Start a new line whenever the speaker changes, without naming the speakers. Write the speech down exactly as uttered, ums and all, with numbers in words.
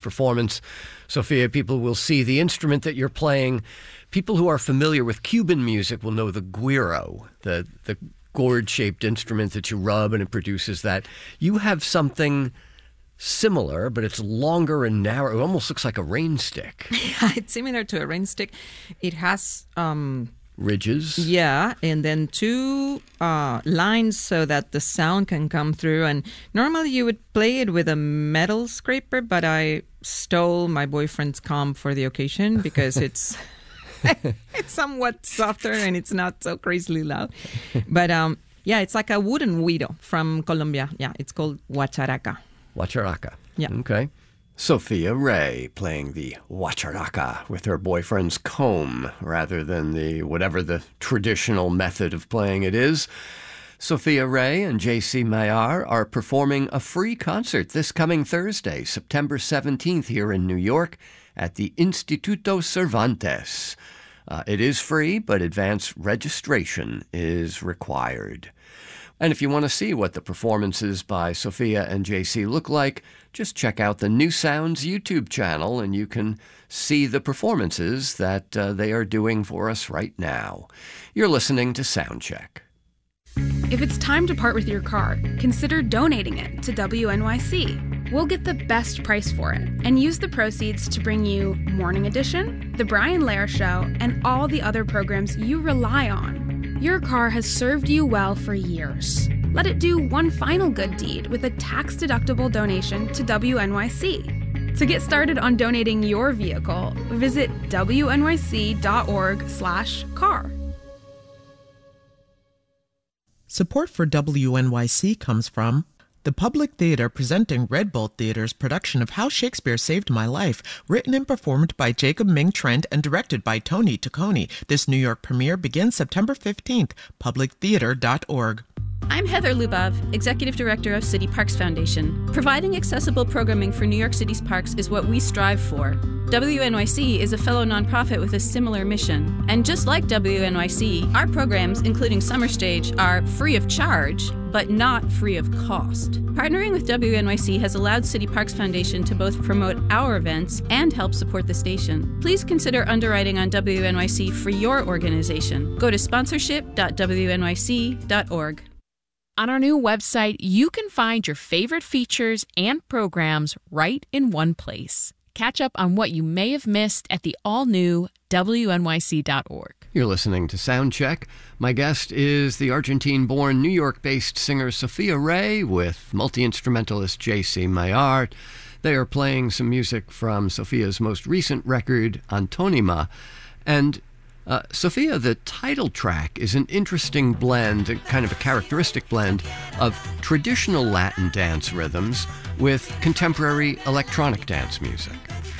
performance. Sophia, people will see the instrument that you're playing. People who are familiar with Cuban music will know the güiro, the, the gourd-shaped instrument that you rub and it produces that. You have something similar, but it's longer and narrow. It almost looks like a rain stick.
Yeah, it's similar to a rain stick. It has... Um,
ridges.
Yeah, and then two uh, lines so that the sound can come through. And normally you would play it with a metal scraper, but I stole my boyfriend's comb for the occasion because it's it's somewhat softer and it's not so crazily loud. But um, yeah, it's like a wooden güiro from Colombia. Yeah, it's called guacharaca.
Guacharaca.
Yeah.
Okay. Sophia Ray playing the guacharaca with her boyfriend's comb rather than the whatever the traditional method of playing it is. Sophia Ray and J C Maillard are performing a free concert this coming Thursday, September seventeenth, here in New York at the Instituto Cervantes. Uh, it is free, but advance registration is required. And if you want to see what the performances by Sophia and J C look like, just check out the New Sounds YouTube channel and you can see the performances that uh, they are doing for us right now. You're listening to Soundcheck.
If it's time to part with your car, consider donating it to W N Y C. We'll get the best price for it and use the proceeds to bring you Morning Edition, The Brian Lehrer Show, and all the other programs you rely on. Your car has served you well for years. Let it do one final good deed with a tax-deductible donation to W N Y C. To get started on donating your vehicle, visit W N Y C dot org slash car.
Support for W N Y C comes from the Public Theater presenting Red Bull Theater's production of How Shakespeare Saved My Life, written and performed by Jacob Ming Trent and directed by Tony Taccone. This New York premiere begins September fifteenth, public theater dot org.
I'm Heather Lubov, Executive Director of City Parks Foundation. Providing accessible programming for New York City's parks is what we strive for. W N Y C is a fellow nonprofit with a similar mission. And just like W N Y C, our programs, including Summer Stage, are free of charge, but not free of cost. Partnering with W N Y C has allowed City Parks Foundation to both promote our events and help support the station. Please consider underwriting on W N Y C for your organization. Go to sponsorship dot W N Y C dot org.
On our new website, you can find your favorite features and programs right in one place. Catch up on what you may have missed at the all-new W N Y C dot org.
You're listening to Soundcheck. My guest is the Argentine-born, New York-based singer Sophia Ray with multi-instrumentalist J C Maillard. They are playing some music from Sophia's most recent record, Antonima. And Uh, Sophia, the title track is an interesting blend, kind of a characteristic blend, of traditional Latin dance rhythms with contemporary electronic dance music.